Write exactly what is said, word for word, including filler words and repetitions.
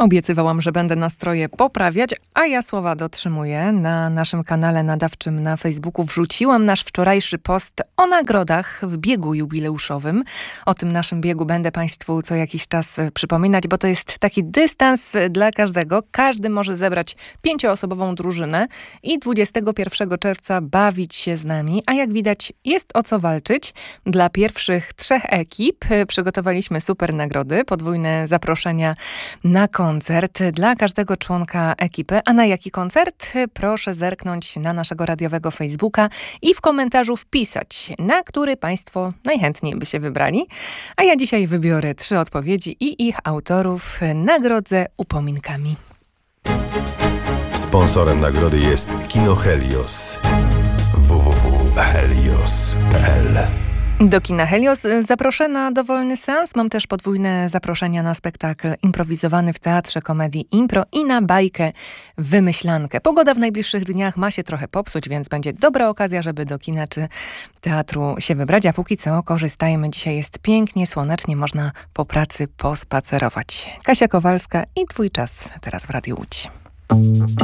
Obiecywałam, że będę nastroje poprawiać, a ja słowa dotrzymuję. Na naszym kanale nadawczym na Facebooku wrzuciłam nasz wczorajszy post o nagrodach w biegu jubileuszowym. O tym naszym biegu będę Państwu co jakiś czas przypominać, bo to jest taki dystans dla każdego. Każdy może zebrać pięcioosobową drużynę i dwudziestego pierwszego czerwca bawić się z nami. A jak widać, jest o co walczyć. Dla pierwszych trzech ekip przygotowaliśmy super nagrody, podwójne zaproszenia na koncert dla każdego członka ekipy. A na jaki koncert? Proszę zerknąć na naszego radiowego Facebooka i w komentarzu wpisać, na który Państwo najchętniej by się wybrali. A ja dzisiaj wybiorę trzy odpowiedzi i ich autorów nagrodzę upominkami. Sponsorem nagrody jest Kino Helios. w w w kropka helios kropka p l. Do kina Helios zaproszę na dowolny seans. Mam też podwójne zaproszenia na spektakl improwizowany w Teatrze Komedii Impro i na bajkę Wymyślankę. Pogoda w najbliższych dniach ma się trochę popsuć, więc będzie dobra okazja, żeby do kina czy teatru się wybrać. A póki co korzystajmy. Dzisiaj jest pięknie, słonecznie, można po pracy pospacerować. Kasia Kowalska i Twój czas teraz w Radiu Łódź.